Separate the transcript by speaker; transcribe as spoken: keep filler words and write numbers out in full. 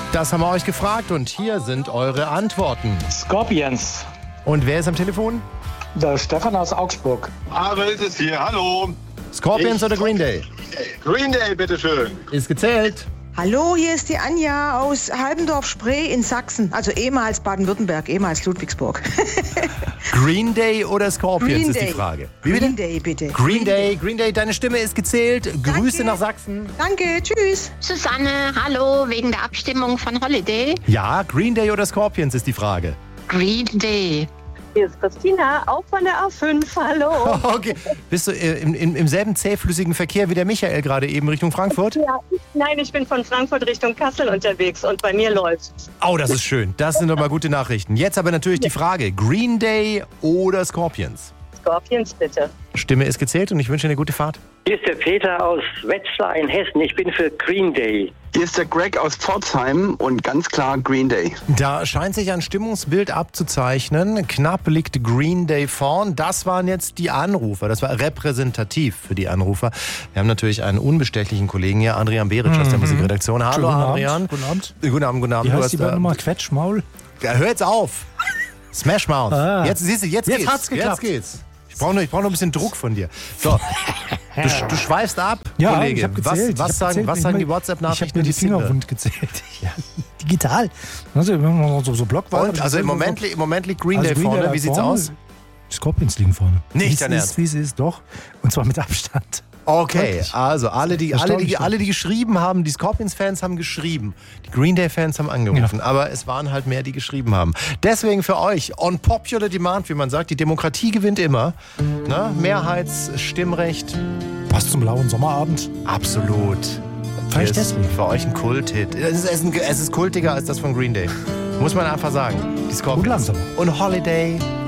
Speaker 1: Das haben wir euch gefragt und hier sind eure Antworten.
Speaker 2: Scorpions.
Speaker 1: Und wer ist am Telefon?
Speaker 2: Der Stefan aus Augsburg.
Speaker 3: Harald ist hier, hallo.
Speaker 1: Scorpions
Speaker 3: Ich-
Speaker 1: oder Green Day?
Speaker 3: Green Day, bitteschön.
Speaker 1: Ist gezählt.
Speaker 4: Hallo, hier ist die Anja aus Halbendorf-Spree in Sachsen. Also ehemals Baden-Württemberg, ehemals Ludwigsburg.
Speaker 1: Green Day oder Scorpions
Speaker 4: Green
Speaker 1: ist
Speaker 4: Day.
Speaker 1: die Frage. Wie bitte?
Speaker 4: Green Day, bitte.
Speaker 1: Green Day, Green Day, deine Stimme ist gezählt. Grüße
Speaker 4: Danke.
Speaker 1: nach Sachsen.
Speaker 4: Danke, tschüss.
Speaker 5: Susanne, hallo, wegen der Abstimmung von Holiday.
Speaker 1: Ja, Green Day oder Scorpions ist die Frage.
Speaker 5: Green Day.
Speaker 6: Hier ist Christina, auch von der A fünf. Hallo.
Speaker 1: Okay. Bist du äh, im, im, im selben zähflüssigen Verkehr wie der Michael gerade eben Richtung Frankfurt?
Speaker 6: Ja, ich, nein, ich bin von Frankfurt Richtung Kassel unterwegs und bei mir läuft's.
Speaker 1: Oh, das ist schön. Das sind doch mal gute Nachrichten. Jetzt aber natürlich die Frage, Green Day oder Scorpions?
Speaker 6: Scorpions, bitte.
Speaker 1: Stimme ist gezählt und ich wünsche dir eine gute Fahrt.
Speaker 7: Hier ist der Peter aus Wetzlar in Hessen. Ich bin für Green Day.
Speaker 8: Hier ist der Greg aus Pforzheim und ganz klar Green Day.
Speaker 1: Da scheint sich ein Stimmungsbild abzuzeichnen. Knapp liegt Green Day vorn. Das waren jetzt die Anrufer. Das war repräsentativ für die Anrufer. Wir haben natürlich einen unbestechlichen Kollegen hier, Adrian Beric aus der Musikredaktion. Hallo
Speaker 9: Guten Abend,
Speaker 1: Adrian.
Speaker 9: Guten Abend.
Speaker 1: Guten Abend, guten Abend.
Speaker 9: Wie
Speaker 1: Du
Speaker 9: heißt
Speaker 1: hast,
Speaker 9: die Band
Speaker 1: äh,
Speaker 9: nochmal? Quetschmaul?
Speaker 1: Ja, hör jetzt auf. Smash Mouth.
Speaker 9: Ah.
Speaker 1: Jetzt, siehst du, jetzt,
Speaker 9: Jetzt
Speaker 1: geht's.
Speaker 9: hat's geklappt.
Speaker 1: Jetzt geht's. Ich brauche noch, ich brauch noch ein bisschen Druck von dir. So, du, du schweifst ab,
Speaker 9: Ja,
Speaker 1: Kollege.
Speaker 9: ich hab
Speaker 1: was
Speaker 9: gezählt.
Speaker 1: was
Speaker 9: Ich hab
Speaker 1: sagen,
Speaker 9: gezählt.
Speaker 1: was
Speaker 9: Ich
Speaker 1: sagen
Speaker 9: mein,
Speaker 1: die
Speaker 9: Ich
Speaker 1: WhatsApp-Nachrichten?
Speaker 9: habe mir die
Speaker 1: und Single?
Speaker 9: Finger wund gezählt. Ja, digital. Also, so, so blockweise.
Speaker 1: Und, also im Moment, li- im Moment liegt Green
Speaker 9: Also
Speaker 1: Day
Speaker 9: Green
Speaker 1: vorne.
Speaker 9: Day
Speaker 1: Wie sieht's
Speaker 9: vorne.
Speaker 1: aus?
Speaker 9: Die Scorpions liegen vorne.
Speaker 1: Nicht
Speaker 9: Wie es
Speaker 1: dein
Speaker 9: ist,
Speaker 1: Ernst?
Speaker 9: Wie es ist, doch. Und zwar mit Abstand.
Speaker 1: Okay,
Speaker 9: Wirklich.
Speaker 1: also alle die, alle, die,
Speaker 9: Erstaunlich.
Speaker 1: alle, die geschrieben haben, die Scorpions-Fans haben geschrieben. Die Green Day-Fans haben angerufen.
Speaker 9: Ja.
Speaker 1: Aber es waren halt mehr, die geschrieben haben. Deswegen für euch, on popular demand, wie man sagt, die Demokratie gewinnt immer. Ne? Mehrheitsstimmrecht,
Speaker 9: Passt zum lauen Sommerabend.
Speaker 1: absolut.
Speaker 9: Vielleicht
Speaker 1: Ist
Speaker 9: deswegen.
Speaker 1: für euch ein Kulthit. Es ist, es, ist ein, es ist kultiger als das von Green Day. Muss man einfach sagen. Die Scorpions.
Speaker 9: Und langsam.
Speaker 1: Und Holiday.